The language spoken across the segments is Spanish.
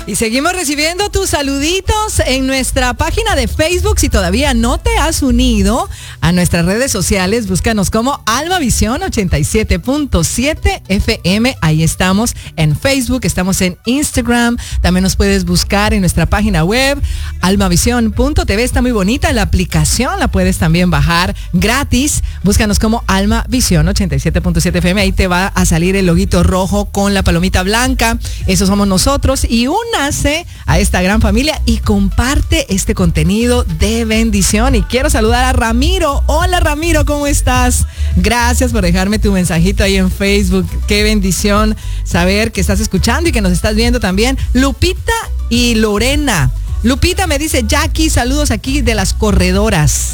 Y seguimos recibiendo tus saluditos en nuestra página de Facebook. Si todavía no te has unido a nuestras redes sociales, búscanos como Alma Visión 87.7 FM. Ahí estamos en Facebook, estamos en Instagram. También nos puedes buscar en nuestra página web, almavision.tv. Está muy bonita la aplicación, la puedes también bajar gratis. Búscanos como Alma Visión 87.7 FM. Ahí te va a salir el loguito rojo con la palomita blanca. Eso somos nosotros. Y únase a esta gran familia y comparte este contenido de bendición. Y quiero saludar a Ramiro. Hola Ramiro, ¿cómo estás? Gracias por dejarme tu mensajito ahí en Facebook. Qué bendición saber que estás escuchando y que nos estás viendo también. Lupita y Lorena. Lupita me dice, Jackie, saludos aquí de las corredoras.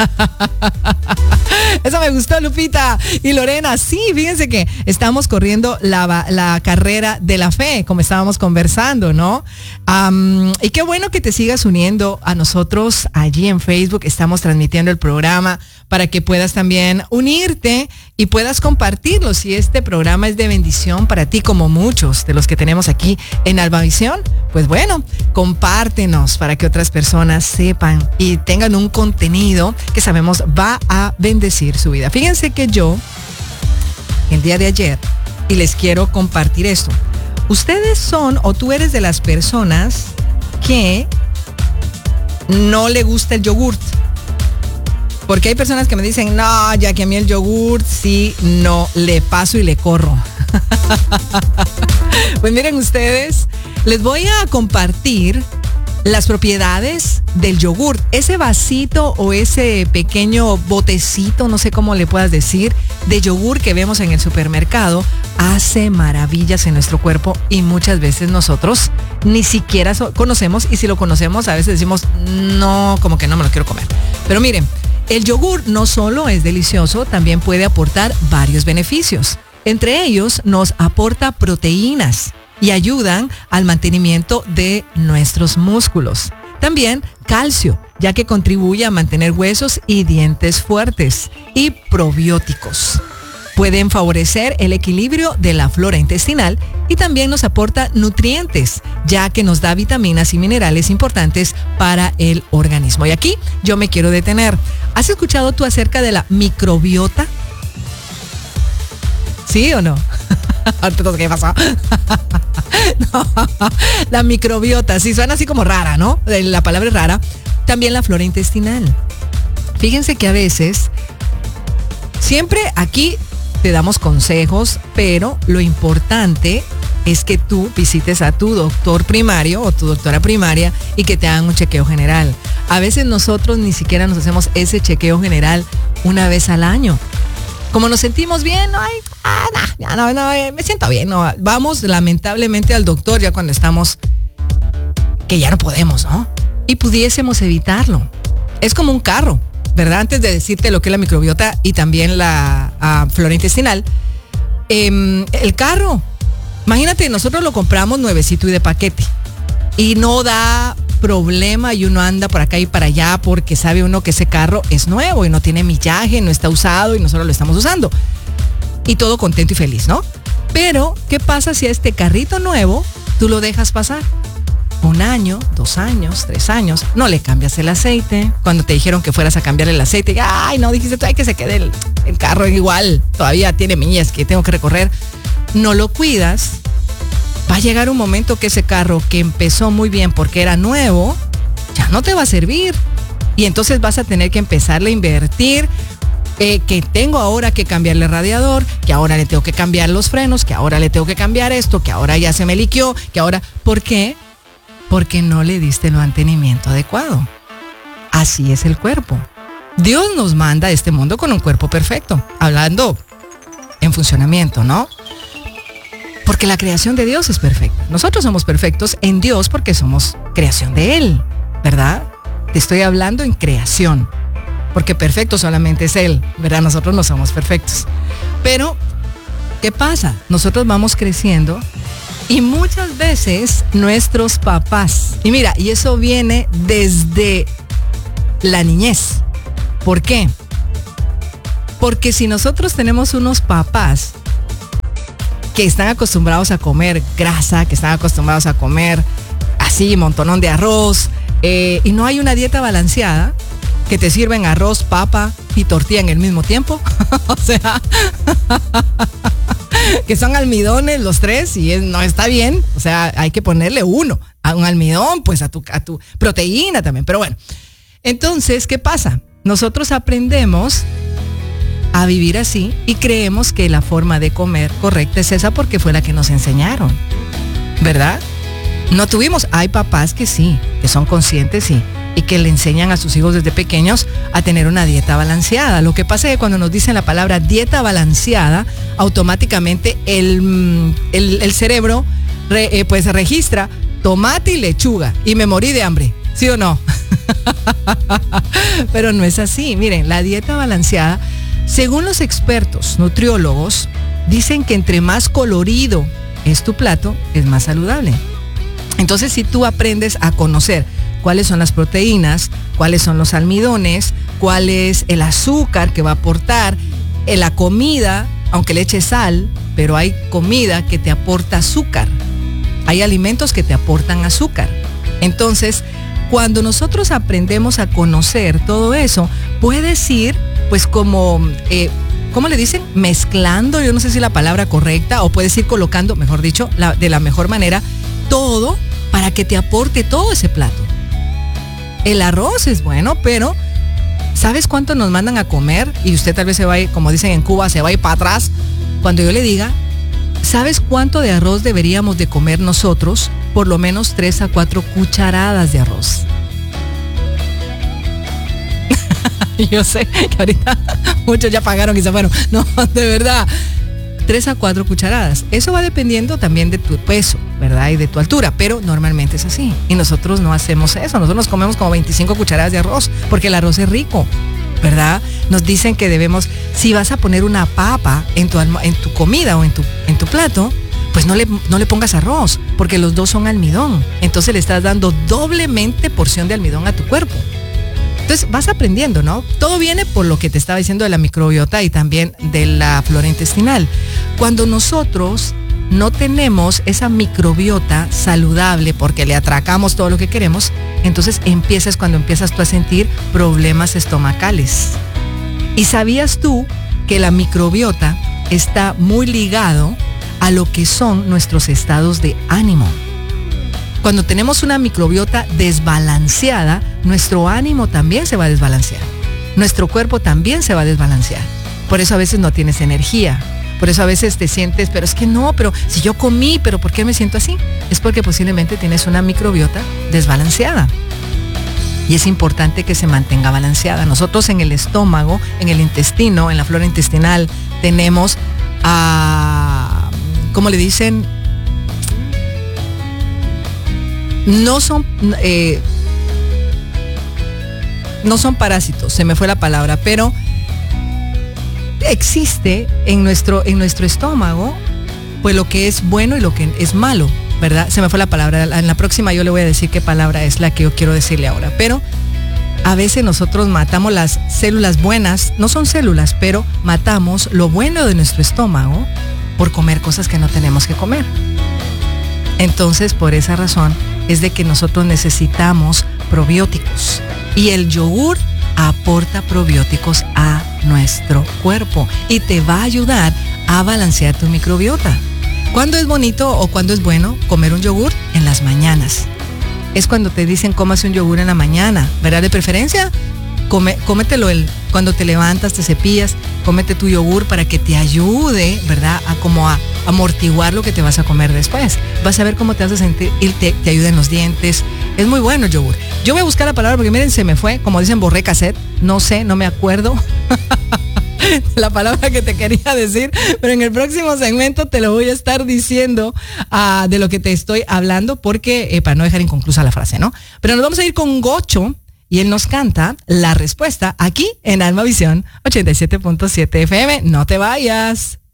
Eso me gustó, Lupita. Y Lorena, sí, fíjense que estamos corriendo la carrera de la fe, como estábamos conversando, ¿no? Y qué bueno que te sigas uniendo a nosotros allí en Facebook. Estamos transmitiendo el programa para que puedas también unirte y puedas compartirlo. Si este programa es de bendición para ti, como muchos de los que tenemos aquí en Almavisión, pues bueno, compártenos para que otras personas sepan y tengan un contenido que sabemos va a bendecir su vida. Fíjense que yo, el día de ayer, y les quiero compartir esto. Ustedes son, o tú eres de las personas que no le gusta el yogurt. Porque hay personas que me dicen, no, ya que a mí el yogurt sí, no, le paso y le corro. Pues miren ustedes, les voy a compartir las propiedades del yogur. Ese vasito o ese pequeño botecito, no sé cómo le puedas decir, de yogur que vemos en el supermercado, hace maravillas en nuestro cuerpo y muchas veces nosotros ni siquiera conocemos, y si lo conocemos a veces decimos, no, como que no me lo quiero comer. Pero miren, el yogur no solo es delicioso, también puede aportar varios beneficios. Entre ellos nos aporta proteínas y ayudan al mantenimiento de nuestros músculos. También calcio, ya que contribuye a mantener huesos y dientes fuertes. Y probióticos. Pueden favorecer el equilibrio de la flora intestinal y también nos aporta nutrientes, ya que nos da vitaminas y minerales importantes para el organismo. Y aquí yo me quiero detener. ¿Has escuchado tú acerca de la microbiota? ¿Sí o no? ¿Qué pasó? No, la microbiota, sí, suena así como rara, ¿no? La palabra es rara. También la flora intestinal. Fíjense que a veces, siempre aquí te damos consejos, pero lo importante es que tú visites a tu doctor primario o tu doctora primaria y que te hagan un chequeo general. A veces nosotros ni siquiera nos hacemos ese chequeo general una vez al año. Como nos sentimos bien, no, me siento bien, no. Vamos lamentablemente al doctor ya cuando estamos, que ya no podemos, ¿no? Y pudiésemos evitarlo. Es como un carro, ¿verdad? Antes de decirte lo que es la microbiota y también la flora intestinal, el carro, imagínate, nosotros lo compramos nuevecito y de paquete y no da problema y uno anda por acá y para allá porque sabe uno que ese carro es nuevo y no tiene millaje, no está usado y nosotros lo estamos usando. Y todo contento y feliz, ¿no? Pero, ¿qué pasa si a este carrito nuevo tú lo dejas pasar? 1 año, 2 años, 3 años, no le cambias el aceite. Cuando te dijeron que fueras a cambiar el aceite, ay, no, dijiste tú, ay, que se quede el carro igual, todavía tiene millas que tengo que recorrer. No lo cuidas. Va a llegar un momento que ese carro que empezó muy bien porque era nuevo, ya no te va a servir. Y entonces vas a tener que empezarle a invertir, que tengo ahora que cambiarle el radiador, que ahora le tengo que cambiar los frenos, que ahora le tengo que cambiar esto, que ahora ya se me liqueó, que ahora... ¿Por qué? Porque no le diste el mantenimiento adecuado. Así es el cuerpo. Dios nos manda a este mundo con un cuerpo perfecto, hablando en funcionamiento, ¿no? Porque la creación de Dios es perfecta. Nosotros somos perfectos en Dios porque somos creación de Él, ¿verdad? Te estoy hablando en creación, porque perfecto solamente es Él, ¿verdad? Nosotros no somos perfectos. Pero, ¿qué pasa? Nosotros vamos creciendo y muchas veces nuestros papás, y mira, y eso viene desde la niñez. ¿Por qué? Porque si nosotros tenemos unos papás que están acostumbrados a comer grasa, que están acostumbrados a comer así, montonón de arroz, y no hay una dieta balanceada que te sirven arroz, papa y tortilla en el mismo tiempo. O sea, que son almidones los tres y no está bien. O sea, hay que ponerle uno a un almidón, pues a tu proteína también. Pero bueno, entonces, ¿qué pasa? Nosotros aprendemos a vivir así y creemos que la forma de comer correcta es esa porque fue la que nos enseñaron, ¿verdad? No tuvimos, hay papás que sí, que son conscientes y que le enseñan a sus hijos desde pequeños a tener una dieta balanceada. Lo que pasa es que cuando nos dicen la palabra dieta balanceada, automáticamente el cerebro pues registra tomate y lechuga y me morí de hambre, ¿sí o no? Pero no es así. Miren, la dieta balanceada, según los expertos nutriólogos, dicen que entre más colorido es tu plato, es más saludable. Entonces, si tú aprendes a conocer cuáles son las proteínas, cuáles son los almidones, cuál es el azúcar que va a aportar, la comida, aunque le eches sal, pero hay comida que te aporta azúcar. Hay alimentos que te aportan azúcar. Entonces, cuando nosotros aprendemos a conocer todo eso, puedes ir, pues como, ¿cómo le dicen? Mezclando, yo no sé si la palabra correcta, o puedes ir colocando, mejor dicho, de la mejor manera, todo para que te aporte todo ese plato. El arroz es bueno, pero ¿sabes cuánto nos mandan a comer? Y usted tal vez se va a ir, como dicen en Cuba, se va a ir para atrás. Cuando yo le diga, ¿sabes cuánto de arroz deberíamos de comer nosotros? Por lo menos 3 a 4 cucharadas de arroz. Yo sé que ahorita muchos ya pagaron y se fueron. No, de verdad. 3 a 4 cucharadas. Eso va dependiendo también de tu peso, ¿verdad? Y de tu altura, pero normalmente es así. Y nosotros no hacemos eso. Nosotros nos comemos como 25 cucharadas de arroz, porque el arroz es rico, ¿verdad? Nos dicen que debemos, si vas a poner una papa en tu comida o en tu plato, pues no le pongas arroz, porque los dos son almidón. Entonces le estás dando doblemente porción de almidón a tu cuerpo. Entonces vas aprendiendo, ¿no? Todo viene por lo que te estaba diciendo de la microbiota y también de la flora intestinal. Cuando nosotros no tenemos esa microbiota saludable porque le atracamos todo lo que queremos, entonces cuando empiezas tú a sentir problemas estomacales. ¿Y sabías tú que la microbiota está muy ligado a lo que son nuestros estados de ánimo? Cuando tenemos una microbiota desbalanceada, nuestro ánimo también se va a desbalancear. Nuestro cuerpo también se va a desbalancear. Por eso a veces no tienes energía. Por eso a veces te sientes, pero es que no, pero si yo comí, pero ¿por qué me siento así? Es porque posiblemente tienes una microbiota desbalanceada. Y es importante que se mantenga balanceada. Nosotros en el estómago, en el intestino, en la flora intestinal, tenemos, ¿cómo le dicen? No son parásitos, se me fue la palabra, pero existe en nuestro estómago pues lo que es bueno y lo que es malo, ¿verdad? Se me fue la palabra, en la próxima yo le voy a decir qué palabra es la que yo quiero decirle ahora, pero a veces nosotros matamos las células buenas, no son células, pero matamos lo bueno de nuestro estómago por comer cosas que no tenemos que comer. Entonces, por esa razón es de que nosotros necesitamos probióticos y el yogur aporta probióticos a nuestro cuerpo y te va a ayudar a balancear tu microbiota. ¿Cuándo es bonito o cuándo es bueno comer un yogur? En las mañanas. Es cuando te dicen cómase un yogur en la mañana, ¿verdad? De preferencia, cómetelo cuando te levantas, te cepillas, cómete tu yogur para que te ayude, ¿verdad? A amortiguar lo que te vas a comer después. Vas a ver cómo te vas a sentir y te ayuda en los dientes. Es muy bueno el yogur. Yo voy a buscar la palabra porque miren, se me fue, como dicen, borré cassette. No sé, no me acuerdo la palabra que te quería decir, pero en el próximo segmento te lo voy a estar diciendo de lo que te estoy hablando, porque para no dejar inconclusa la frase, ¿no? Pero nos vamos a ir con Gocho y él nos canta la respuesta aquí en Alma Visión 87.7 FM. No te vayas.